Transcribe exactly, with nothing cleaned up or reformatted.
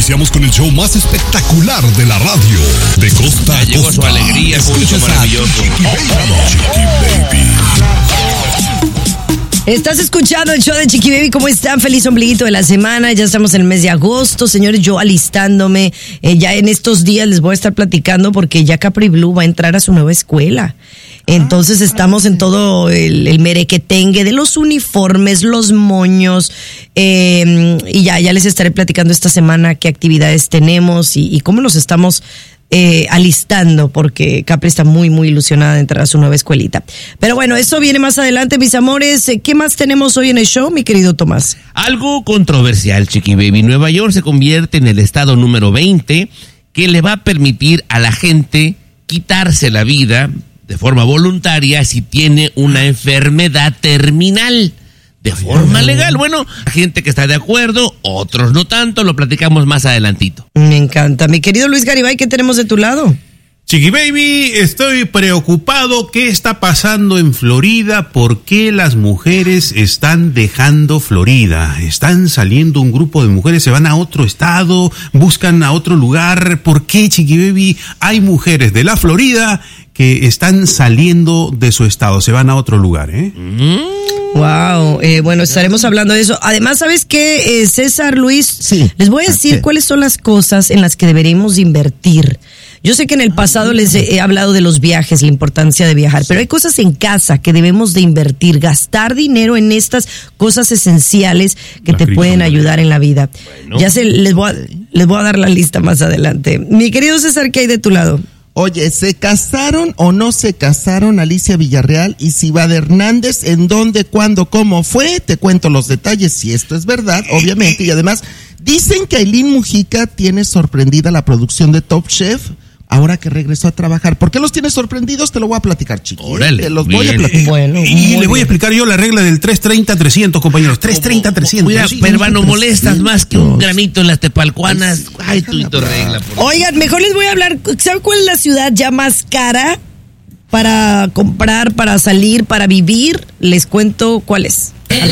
Iniciamos con el show más espectacular de la radio. De costa a Llegó costa. su alegría, público maravilloso. Chiqui Baby. Estás escuchando el show de Chiqui Baby. ¿Cómo están? Feliz ombliguito de la semana. Ya estamos en el mes de agosto. Señores, yo alistándome. Eh, ya en estos días les voy a estar platicando porque ya Capri Blue va a entrar a su nueva escuela. Entonces estamos en todo el, el merequetengue de los uniformes, los moños. Eh, y ya, ya les estaré platicando esta semana qué actividades tenemos y, y cómo nos estamos Eh, alistando, porque Capri está muy, muy ilusionada de entrar a su nueva escuelita. Pero bueno, eso viene más adelante, mis amores. ¿Qué más tenemos hoy en el show, mi querido Tomás? Algo controversial, Chiqui Baby. Nueva York se convierte en el estado número veinte que le va a permitir a la gente quitarse la vida de forma voluntaria si tiene una enfermedad terminal. De forma legal. Bueno, gente que está de acuerdo, otros no tanto, lo platicamos más adelantito. Me encanta. Mi querido Luis Garibay, ¿qué tenemos de tu lado? Chiqui Baby, estoy preocupado. ¿Qué está pasando en Florida? ¿Por qué las mujeres están dejando Florida? Están saliendo un grupo de mujeres, se van a otro estado, buscan a otro lugar. ¿Por qué, Chiqui Baby? Hay mujeres de la Florida que están saliendo de su estado, se van a otro lugar, ¿eh? Mm. Wow, eh, bueno, estaremos hablando de eso. Además, ¿sabes qué, eh, César, Luis? Sí. Les voy a decir ¿Qué? cuáles son las cosas en las que deberíamos invertir. Yo sé que en el pasado les he, he hablado de los viajes, la importancia de viajar, pero hay cosas en casa que debemos de invertir, gastar dinero en estas cosas esenciales que La te crisis, pueden hombre. ayudar en la vida. Bueno. Ya se les voy a, les voy a dar la lista más adelante. Mi querido César, ¿qué hay de tu lado? Oye, ¿se casaron o no se casaron Alicia Villarreal y Cibada Hernández? ¿En dónde, cuándo, cómo fue? Te cuento los detalles si esto es verdad, obviamente. Y además, dicen que Aileen Mujica tiene sorprendida la producción de Top Chef ahora que regresó a trabajar. ¿Por qué los tiene sorprendidos? Te lo voy a platicar, chiqui. Órale, Te los voy a bien. platicar. Bueno, Y muy le voy a bien. explicar yo la regla del tres treinta trescientos, compañeros. tres treinta trescientos. Cuida, Sí, hermano, sí, molestas sí, más que un sí. granito en las tepalcuanas. Ay, tú y tu déjame regla. hablar. Por... Oigan, mejor les voy a hablar. ¿Saben cuál es la ciudad ya más cara para comprar, para salir, para vivir? Les cuento cuál es.